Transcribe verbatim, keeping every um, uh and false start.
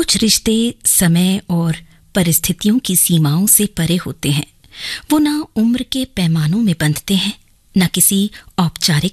कुछ रिश्ते समय और परिस्थितियों की सीमाओं से परे होते हैं। वो ना उम्र के पैमानों में बंधते हैं, न किसी औपचारिक